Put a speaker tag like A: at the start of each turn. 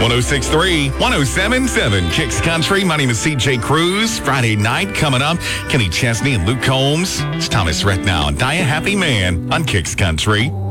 A: 106.3, 107.7 Kicks Country. My name is CJ Cruz. Friday night coming up. Kenny Chesney and Luke Combs. It's Thomas Rhett now. Die a Happy Man on Kicks Country.